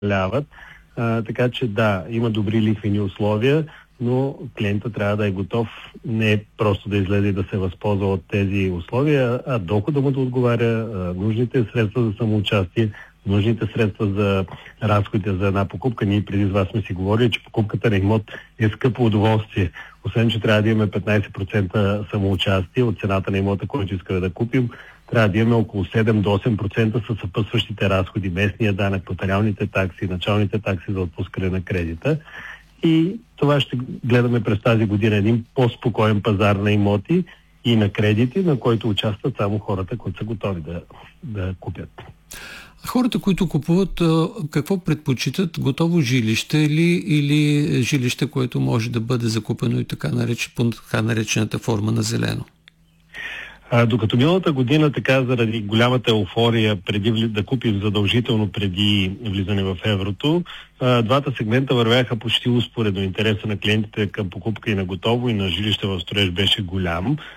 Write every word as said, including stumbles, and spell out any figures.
ляват. А, така че да, има добри лихвени условия, но клиента трябва да е готов не просто да излезе и да се възползва от тези условия, а дохода му да отговаря, а, нужните средства за самоучастие, нужните средства за разходите за една покупка. Ние преди с вас сме си говорили, че покупката на имот е скъпо удоволствие. Освен, че трябва да имаме петнайсет процента самоучастие от цената на имота, който искаме да купим, трябва да имаме около седем до осем процента със съпътстващите разходи, местния данък, нотариалните такси, началните такси за отпускане на кредита. И това ще гледаме през тази година един по-спокоен пазар на имоти и на кредити, на който участват само хората, които са готови да, да купят. Хората, които купуват, какво предпочитат? Готово жилище ли или жилище, което може да бъде закупено и така нареч, по така наречената форма на зелено? А, докато миналата година, така заради голямата еуфория преди да купим задължително преди влизане в еврото, а, двата сегмента вървяха почти успоредно. Интереса на клиентите към покупка и на готово и на жилище в строеж беше голям.